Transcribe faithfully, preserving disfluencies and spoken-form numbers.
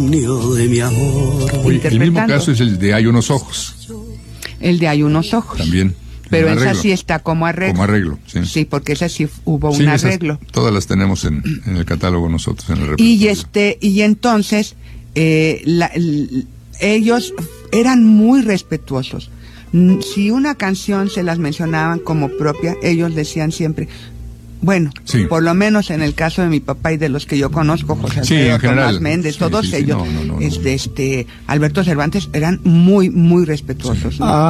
De mi amor. Oye, el mismo caso es el de Hay unos ojos. El de Hay unos ojos. También. Pero esa sí está como arreglo. Como arreglo, sí. Sí, porque esa sí hubo sí, un arreglo. Todas las tenemos en, en el catálogo nosotros, en el repertorio. Y este, y entonces, eh, la, el, ellos eran muy respetuosos. Si una canción se las mencionaban como propia, ellos decían siempre, bueno, sí. por lo menos en el caso de mi papá y de los que yo conozco, José Alfredo, sí, Tomás Méndez, sí, todos sí, sí, ellos, no, no, no, este, no. este, Alberto Cervantes, eran muy, muy respetuosos, ¿no? Ah.